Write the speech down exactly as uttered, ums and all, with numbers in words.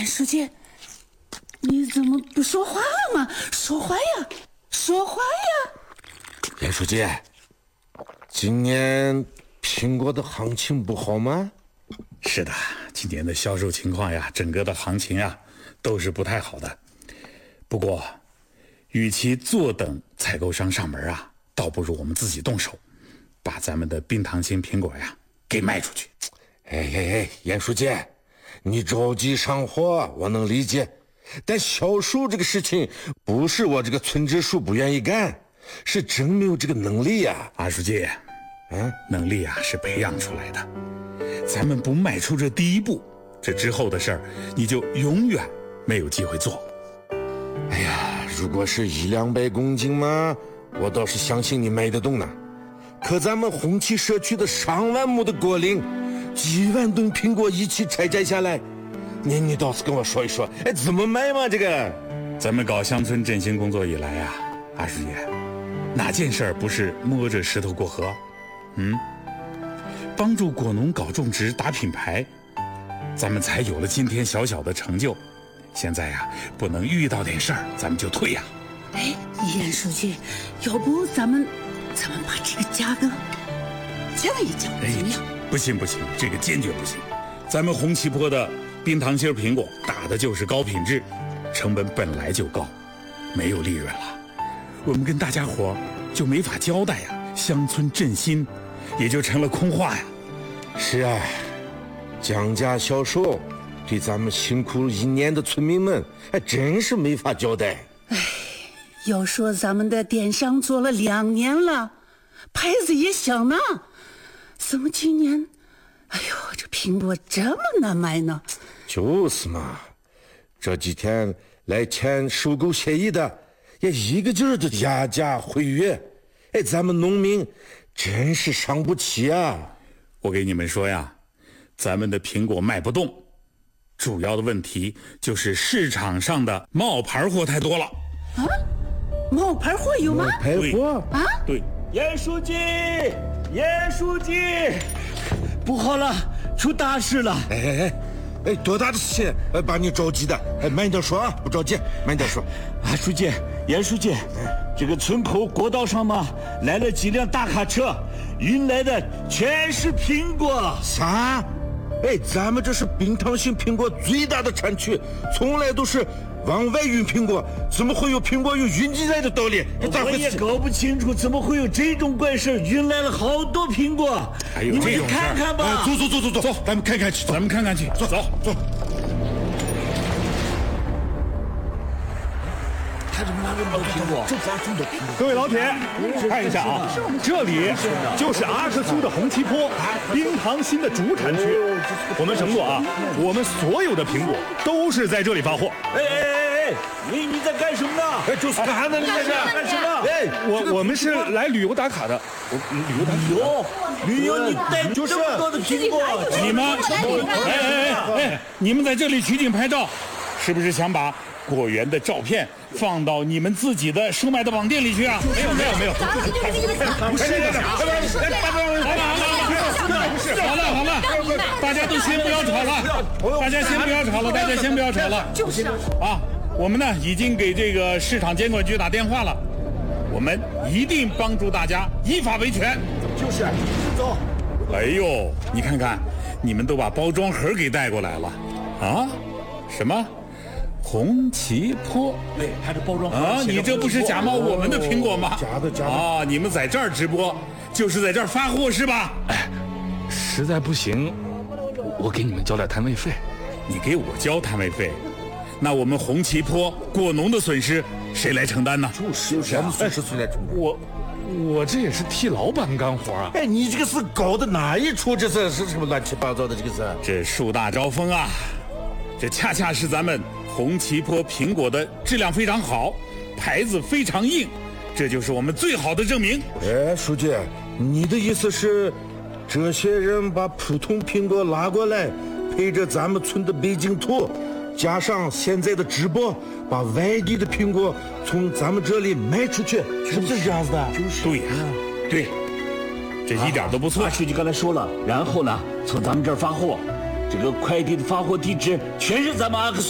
严书记，你怎么不说话了吗？说话呀，说话呀！ 严书记，今年苹果的行情不好吗？ 是的，今年的销售情况呀，整个的行情啊，都是不太好的。不过，与其坐等采购商上门啊，倒不如我们自己动手，把咱们的冰糖心苹果呀给卖出去。 哎哎哎，严书记，你着急上货，我能理解，但销售这个事情不是我这个村支书不愿意干，是真没有这个能力呀、 啊。阿书记，嗯，能力啊是培养出来的，咱们不迈出这第一步，这之后的事儿你就永远没有机会做。 哎呀，如果是一两百公斤嘛，我倒是相信你卖得动呢。可咱们红旗社区的上万亩的果林，几万吨苹果一起采摘下来，你你倒是跟我说一说，哎，怎么卖嘛？这个， 咱们搞乡村振兴工作以来啊，阿师爷，哪件事儿不是摸着石头过河？嗯，帮助果农搞种植、打品牌，咱们才有了今天小小的成就。现在呀、啊，不能遇到点事儿咱们就退呀、 啊。哎，严书记，要不咱们咱们把这个价格降一降，怎么样？ 不行不行，这个坚决不行。咱们红旗坡的冰糖心苹果打的就是高品质，成本本来就高，没有利润了，我们跟大家伙就没法交代呀，乡村振兴也就成了空话呀。 是啊，降价销售对咱们辛苦一年的村民们还真是没法交代。 哎，要说咱们的电商做了两年了，牌子也响呢，怎么今年哎呦这苹果这么难卖呢？ 就是嘛，这几天来签收购协议的也一个劲儿的压价毁约，哎，咱们农民真是伤不起啊。 我给你们说呀，咱们的苹果卖不动，主要的问题就是市场上的冒牌货太多了。 啊？冒牌货有吗？ 冒牌货啊？ 对。 严书记，严书记，不好了，出大事了！ 哎哎哎，哎，多大的事情？哎，把你着急的，哎，慢点说啊，不着急，慢点说。 啊，书记，严书记，这个村口国道上嘛，来了几辆大卡车，运来的全是苹果。 啥？哎，咱们这是冰糖心苹果最大的产区，从来都是往外运苹果，怎么会有苹果有运进来的道理？ 我也搞不清楚，怎么会有这种怪事？运来了好多苹果， 还有你们看看吧。 走走走走走走，咱们看看去， 咱们看看去， 走走走。 他怎么拿这么多苹果？这家种的苹果。 各位老铁，看一下啊，这里就是阿克苏的红旗坡冰糖心的主产区。我们承诺啊，我们所有的苹果都是在这里发货。 哎哎哎哎，你你在干什么呢？ 哎，就是干啥呢？你在这干什么？ 哎，我我们是来旅游打卡的。我旅游打卡。旅游，旅游，你带这么多的苹果， 你们，哎哎哎哎，你们在这里取景拍照，是不是想把果园的照片放到你们自己的售卖的网店里去啊？ 没有没有没有， 不是的，好了好了好了，大家都先不要吵了，大家先不要吵了，大家先不要吵了。 就是啊，我们呢已经给这个市场监管局打电话了，我们一定帮助大家依法维权。 就是，走。 哎呦，你看看，你们都把包装盒给带过来了啊？什么？红旗坡， 对，它的包装啊，你这不是假冒我们的苹果吗？ 假的假的啊！你们在这儿直播，就是在这儿发货是吧？ 哎，实在不行，我给你们交点摊位费。 你给我交摊位费，那我们红旗坡果农的损失谁来承担呢？ 就是咱们损失谁来承担？ 我，我这也是替老板干活啊！ 哎，你这个是搞的哪一出？这是是什么乱七八糟的？这个是这树大招风啊！这恰恰是咱们红旗坡苹果的质量非常好，牌子非常硬，这就是我们最好的证明。 哎，书记，你的意思是，这些人把普通苹果拉过来，配着咱们村的北京土，加上现在的直播，把外地的苹果从咱们这里卖出去，是不是这样子的？ 就是对呀、啊，对，这一点都不错。 书记刚才说了，然后呢，从咱们这儿发货。这个快递的发货地址全是咱们阿克苏